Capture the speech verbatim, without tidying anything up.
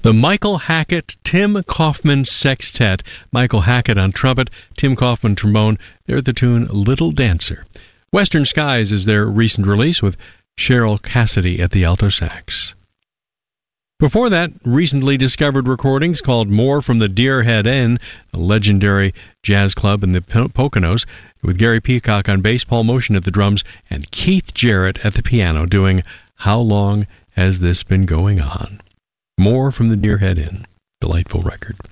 The Michael Hackett Tim Kaufman Sextet. Michael Hackett on trumpet, Tim Kaufman trombone. They're the tune Little Dancer. Western Skies is their recent release with Cheryl Cassidy at the alto sax. Before that, recently discovered recordings called More from the Deerhead Inn, a legendary jazz club in the Poconos, with Gary Peacock on bass, Paul Motion at the drums, and Keith Jarrett at the piano doing How Long Has This Been Going On? More from the Deerhead Inn. Delightful record.